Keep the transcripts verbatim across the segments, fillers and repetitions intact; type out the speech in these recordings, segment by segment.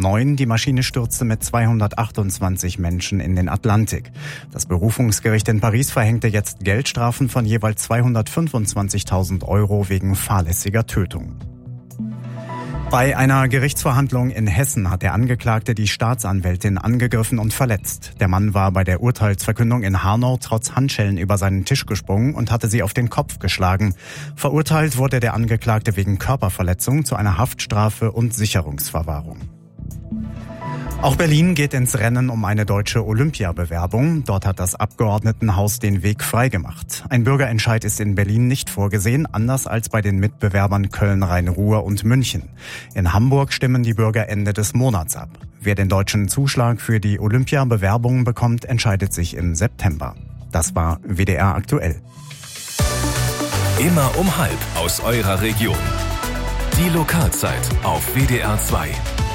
zweitausendneun. Die Maschine stürzte mit zweihundertachtundzwanzig Menschen in den Atlantik. Das Berufungsgericht in Paris verhängte jetzt Geldstrafen von jeweils zweihundertfünfundzwanzigtausend Euro wegen fahrlässiger Tötung. Bei einer Gerichtsverhandlung in Hessen hat der Angeklagte die Staatsanwältin angegriffen und verletzt. Der Mann war bei der Urteilsverkündung in Hanau trotz Handschellen über seinen Tisch gesprungen und hatte sie auf den Kopf geschlagen. Verurteilt wurde der Angeklagte wegen Körperverletzung zu einer Haftstrafe und Sicherungsverwahrung. Auch Berlin geht ins Rennen um eine deutsche Olympiabewerbung. Dort hat das Abgeordnetenhaus den Weg freigemacht. Ein Bürgerentscheid ist in Berlin nicht vorgesehen, anders als bei den Mitbewerbern Köln, Rhein-Ruhr und München. In Hamburg stimmen die Bürger Ende des Monats ab. Wer den deutschen Zuschlag für die Olympiabewerbung bekommt, entscheidet sich im September. Das war W D R aktuell. Immer um halb aus eurer Region. Die Lokalzeit auf W D R zwei.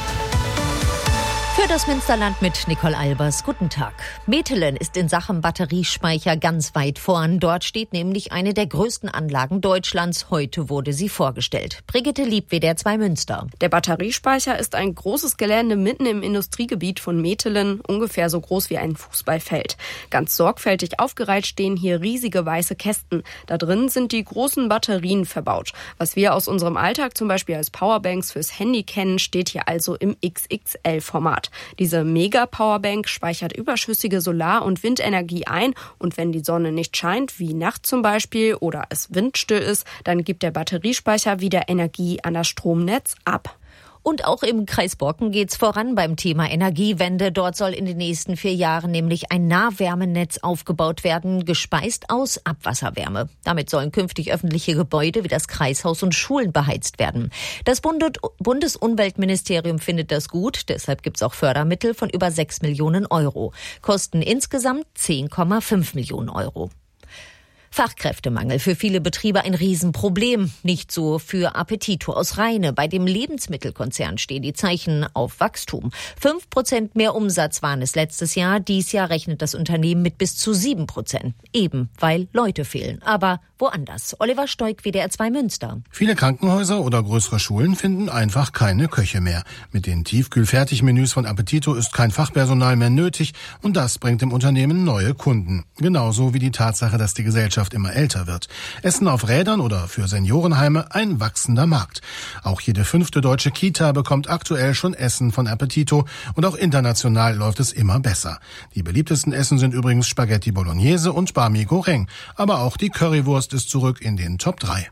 Für das Münsterland mit Nicole Albers. Guten Tag. Metelen ist in Sachen Batteriespeicher ganz weit vorn. Dort steht nämlich eine der größten Anlagen Deutschlands. Heute wurde sie vorgestellt. Brigitte Lieb, W D R zwei Münster. Der Batteriespeicher ist ein großes Gelände mitten im Industriegebiet von Metelen, ungefähr so groß wie ein Fußballfeld. Ganz sorgfältig aufgereiht stehen hier riesige weiße Kästen. Da drin sind die großen Batterien verbaut. Was wir aus unserem Alltag zum Beispiel als Powerbanks fürs Handy kennen, steht hier also im X X L-Format. Diese Mega-Powerbank speichert überschüssige Solar- und Windenergie ein und wenn die Sonne nicht scheint, wie nachts zum Beispiel, oder es windstill ist, dann gibt der Batteriespeicher wieder Energie an das Stromnetz ab. Und auch im Kreis Borken geht's voran beim Thema Energiewende. Dort soll in den nächsten vier Jahren nämlich ein Nahwärmenetz aufgebaut werden, gespeist aus Abwasserwärme. Damit sollen künftig öffentliche Gebäude wie das Kreishaus und Schulen beheizt werden. Das Bundesumweltministerium findet das gut, deshalb gibt's auch Fördermittel von über sechs Millionen Euro. Kosten insgesamt zehn Komma fünf Millionen Euro. Fachkräftemangel für viele Betriebe ein Riesenproblem. Nicht so für Appetito aus Rheine. Bei dem Lebensmittelkonzern stehen die Zeichen auf Wachstum. Fünf Prozent mehr Umsatz waren es letztes Jahr. Dies Jahr rechnet das Unternehmen mit bis zu sieben Prozent. Eben, weil Leute fehlen. Aber woanders. Oliver Stoik, W D R zwei Münster. Viele Krankenhäuser oder größere Schulen finden einfach keine Köche mehr. Mit den Tiefkühl-Fertigmenüs von Appetito ist kein Fachpersonal mehr nötig und das bringt dem Unternehmen neue Kunden. Genauso wie die Tatsache, dass die Gesellschaft immer älter wird. Essen auf Rädern oder für Seniorenheime ein wachsender Markt. Auch jede fünfte deutsche Kita bekommt aktuell schon Essen von Appetito und auch international läuft es immer besser. Die beliebtesten Essen sind übrigens Spaghetti Bolognese und Bami Goreng. Aber auch die Currywurst ist zurück in den Top drei.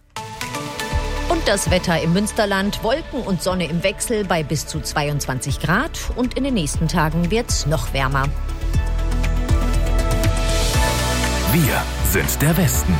Und das Wetter im Münsterland, Wolken und Sonne im Wechsel bei bis zu zweiundzwanzig Grad und in den nächsten Tagen wird's noch wärmer. Wir sind der Westen.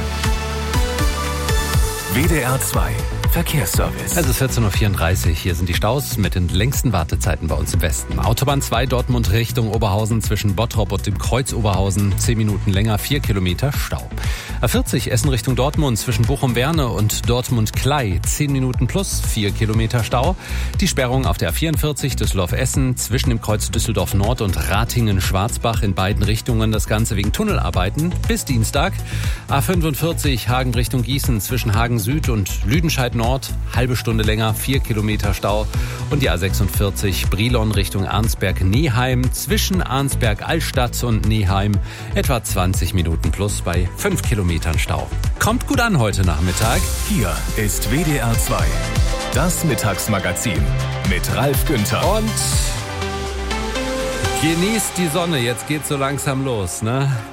W D R zwei Verkehrsservice. Es ist vierzehn Uhr vierunddreißig. Hier sind die Staus mit den längsten Wartezeiten bei uns im Westen. Autobahn zwei Dortmund Richtung Oberhausen zwischen Bottrop und dem Kreuz Oberhausen. Zehn Minuten länger, vier Kilometer Stau. A vierzig Essen Richtung Dortmund zwischen Bochum-Werne und Dortmund-Klei. Zehn Minuten plus, vier Kilometer Stau. Die Sperrung auf der A vierundvierzig Düsseldorf-Essen zwischen dem Kreuz Düsseldorf Nord und Ratingen-Schwarzbach in beiden Richtungen. Das Ganze wegen Tunnelarbeiten bis Dienstag. A fünfundvierzig Hagen Richtung Gießen zwischen Hagen Süd und Lüdenscheid Nord. Halbe Stunde länger, vier Kilometer Stau. Und die A sechsundvierzig Brilon Richtung Arnsberg-Neheim zwischen Arnsberg-Altstadt und Neheim. Etwa zwanzig Minuten plus bei fünf Kilometern Stau. Kommt gut an heute Nachmittag. Hier ist W D R zwei. Das Mittagsmagazin mit Ralf Günther. Und genießt die Sonne. Jetzt geht's so langsam los, ne?